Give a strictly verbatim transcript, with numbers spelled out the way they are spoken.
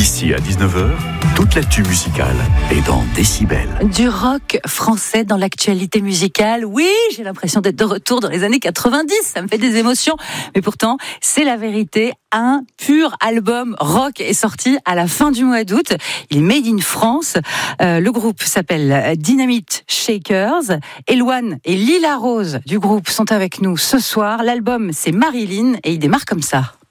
D'ici à dix-neuf heures, toute l'actu musicale est dans Décibel. Du rock français dans l'actualité musicale. Oui, j'ai l'impression d'être de retour dans les années quatre-vingt-dix. Ça me fait des émotions. Mais pourtant, c'est la vérité. Un pur album rock est sorti à la fin du mois d'août. Il est made in France. Euh, le groupe s'appelle Dynamite Shakers. Eloane et Lila Rose du groupe sont avec nous ce soir. L'album, c'est Marilyn et il démarre comme ça.